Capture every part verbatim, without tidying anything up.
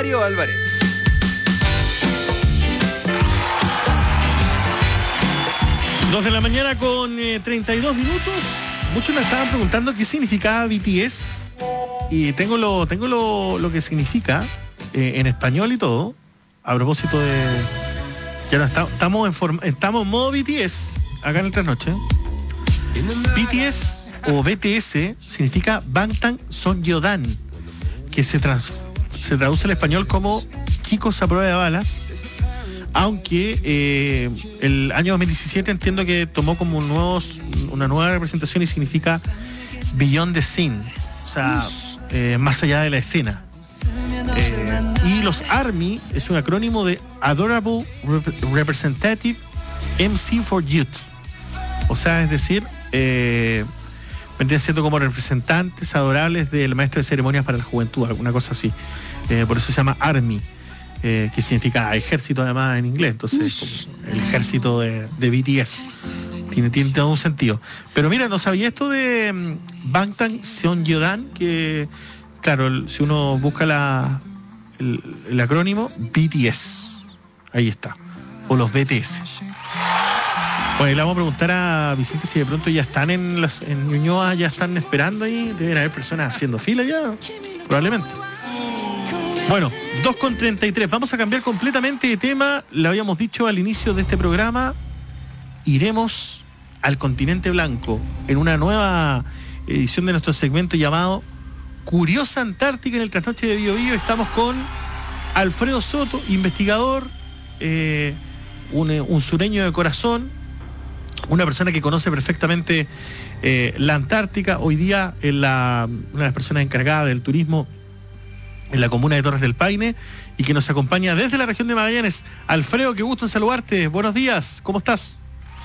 Mario Álvarez. Dos de la mañana con eh, treinta y dos minutos. Muchos me estaban preguntando qué significaba B T S. Y tengo lo, tengo lo, lo que significa eh, en español y todo. A propósito de... Ya no está, estamos, en forma, estamos en modo B T S acá en el Trasnoche. B T S o B T S significa Bangtan Sonyeondan, que se, trans, se traduce al español como chicos a prueba de balas. Aunque eh, el año dos mil diecisiete entiendo que tomó como un nuevo, una nueva representación y significa Beyond the Scene, o sea, eh, más allá de la escena. Eh, y los ARMY es un acrónimo de Adorable Rep- Representative M C for Youth. O sea, es decir, eh, vendría siendo como representantes adorables del maestro de ceremonias para la juventud, alguna cosa así. Eh, por eso se llama ARMY. Eh, que significa ejército además en inglés, entonces como el ejército de, de B T S tiene, tiene todo un sentido. Pero mira, no sabía esto de um, Bangtan Sonyeondan, que claro, el, si uno busca la, el, el acrónimo B T S, ahí está, o los B T S. Bueno, le vamos a preguntar a Vicente si de pronto ya están en las en Ñuñoa, ya están esperando ahí, deben haber personas haciendo fila ya, probablemente. Bueno, dos con treinta y tres. Vamos a cambiar completamente de tema. Le habíamos dicho al inicio de este programa, iremos al continente blanco en una nueva edición de nuestro segmento llamado Curiosa Antártica en el Trasnoche de Bio Bio. Estamos con Alfredo Soto, investigador, eh, un, un sureño de corazón, una persona que conoce perfectamente eh, la Antártica. Hoy día es la, una de las personas encargadas del turismo en la comuna de Torres del Paine y que nos acompaña desde la región de Magallanes. Alfredo, qué gusto en saludarte. Buenos días, ¿cómo estás?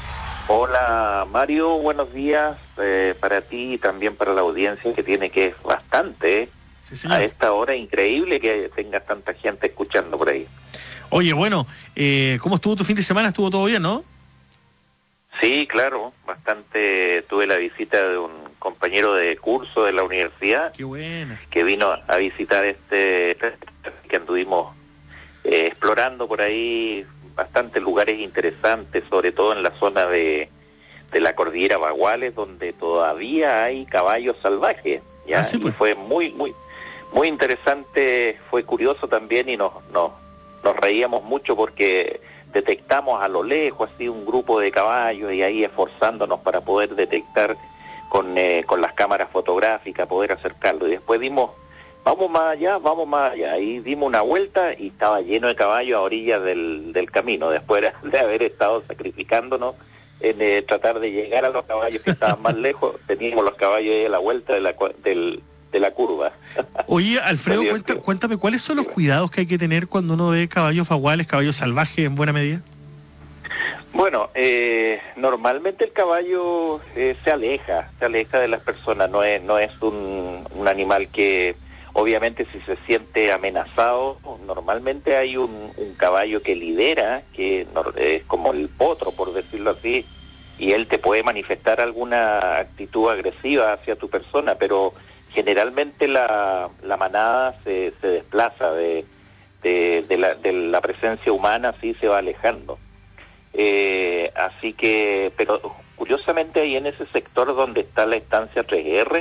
Hola Mario, buenos días eh, para ti y también para la audiencia que tiene que es bastante, ¿eh? Sí, a esta hora increíble que tenga tanta gente escuchando por ahí. Oye, bueno, eh, ¿cómo estuvo tu fin de semana? ¿Estuvo todo bien, no? Sí, claro, bastante. Tuve la visita de un compañero de curso de la universidad. Qué buena. Que vino a visitar este, que anduvimos eh, explorando por ahí bastantes lugares interesantes, sobre todo en la zona de, de la cordillera Baguales, donde todavía hay caballos salvajes, ¿ya? Ah, sí, pues. Y fue muy, muy, muy interesante, fue curioso también y nos, nos, nos reíamos mucho porque detectamos a lo lejos así un grupo de caballos y ahí esforzándonos para poder detectar con eh, con las cámaras fotográficas, poder acercarlo. Y después dimos, vamos más allá, vamos más allá. Y dimos una vuelta y estaba lleno de caballos a orillas del, del camino, después de haber estado sacrificándonos en eh, tratar de llegar a los caballos que estaban más lejos. Teníamos los caballos ahí a la vuelta de la, del, de la curva. Oye, Alfredo, cuenta, cuéntame, ¿cuáles son los cuidados que hay que tener cuando uno ve caballos baguales, caballos salvajes en buena medida? Bueno, eh, normalmente el caballo eh, se aleja, se aleja de las personas, no es, no es un, un animal que, obviamente si se siente amenazado, normalmente hay un, un caballo que lidera, que es como el potro, por decirlo así, y él te puede manifestar alguna actitud agresiva hacia tu persona, pero generalmente la, la manada se, se desplaza de, de, de, la, de la presencia humana, sí se va alejando. Eh, así que, pero curiosamente ahí en ese sector donde está la estancia tres erre,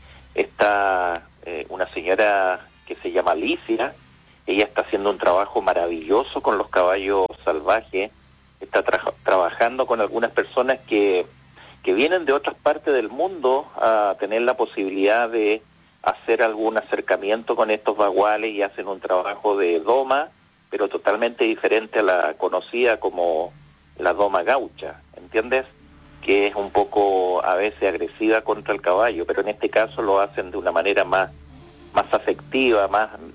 está eh, una señora que se llama Alicia. Ella está haciendo un trabajo maravilloso con los caballos salvajes, está tra- trabajando con algunas personas que, que vienen de otras partes del mundo a tener la posibilidad de hacer algún acercamiento con estos baguales y hacen un trabajo de doma, pero totalmente diferente a la conocida como la doma gaucha, ¿entiendes? Que es un poco a veces agresiva contra el caballo, pero en este caso lo hacen de una manera más, más afectiva, más